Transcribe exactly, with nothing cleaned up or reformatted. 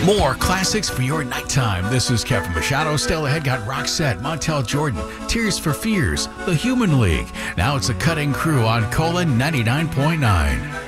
More classics for your nighttime. This is Kevin Machado. Still ahead, got Roxette, Montel Jordan, Tears for Fears, The Human League. Now it's a cutting crew on Colon ninety-nine point nine.